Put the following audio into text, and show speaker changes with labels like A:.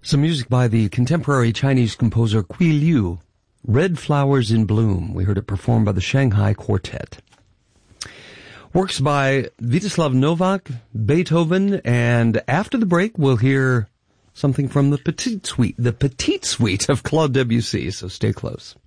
A: Some music by the contemporary Chinese composer Qui Liu, Red Flowers in Bloom. We heard it performed by the Shanghai Quartet. Works by Vítězslav Novák, Beethoven, and after the break we'll hear something from the Petite Suite of Claude Debussy, so stay close.